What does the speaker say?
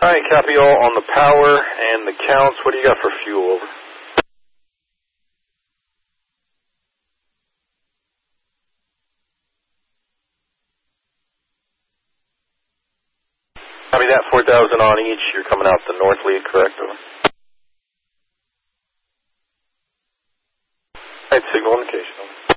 Alright, copy all on the power and the counts. What do you got for fuel? Over. Copy that, 4,000 on each. You're coming out the north lead, correct? Over. Alright, signal indication. Over.